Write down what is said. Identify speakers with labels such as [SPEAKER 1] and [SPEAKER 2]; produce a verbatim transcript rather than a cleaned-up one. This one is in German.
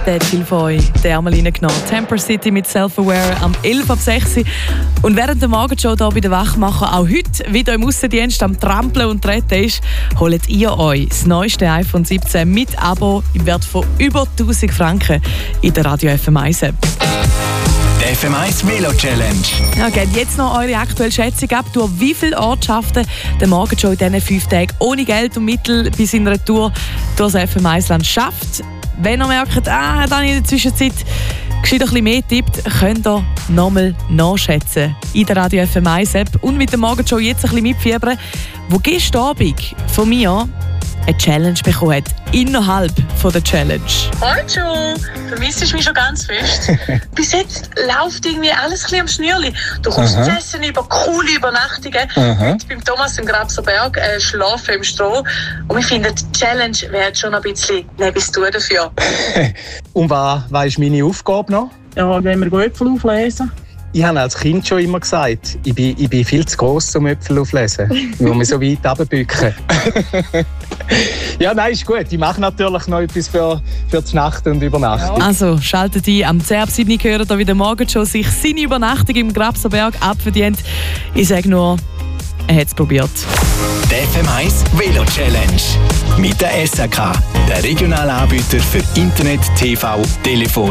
[SPEAKER 1] der hat viel von euch den Ärmel reingenommen. Temper City mit Self-Aware am elf ab sechs. Und während der Morgenshow hier bei den Wachmacher auch heute wieder im Aussendienst am Trampeln und Treten ist, holt ihr euch das neueste iPhone siebzehn mit Abo im Wert von über tausend Franken in der Radio F M eins App.
[SPEAKER 2] Die F M eins Velo Challenge.
[SPEAKER 1] Ja, gebt jetzt noch eure aktuelle Schätzung ab, durch wie viele Ortschaften der Morgenshow in diesen fünf Tagen ohne Geld und Mittel bei seiner Tour durch das F M eins Land schafft. Wenn ihr merkt, ah, dann in der Zwischenzeit geschieht ein bisschen mehr tippt, könnt ihr nochmal nachschätzen in der Radio F M eins App und mit der Morgenshow jetzt ein bisschen mitfiebern, wo gestern Abend von mir eine Challenge bekommen hat, innerhalb von der Challenge.
[SPEAKER 3] Hallo Joe, vermisst du mich schon ganz fest? Bis jetzt läuft irgendwie alles ein bisschen am Schnürli. Du kommst zu essen über coole Übernachtungen. Heute beim Thomas im Grabserberg äh, schlafen im Stroh. Und ich finde, die Challenge wäre schon ein bisschen nebis tun dafür.
[SPEAKER 4] Und was, was ist meine Aufgabe noch?
[SPEAKER 3] Ja, wenn wir Äpfel auflesen.
[SPEAKER 4] Ich habe als Kind schon immer gesagt, ich bin, ich bin viel zu gross, um Äpfel aufzulesen. Ich muss mich so weit runterbücken. Ja, nein, ist gut. Ich mache natürlich noch etwas für, für die Nacht und Übernachtung.
[SPEAKER 1] Also schaltet ein. Am zehn ab sieben hören da wieder morgen schon sich seine Übernachtung im Grabserberg abverdient. Ich sage nur, er hat es probiert.
[SPEAKER 2] Die F M eins Velo Challenge. Mit der S A K, der regionalen Anbieter für Internet, T V, Telefon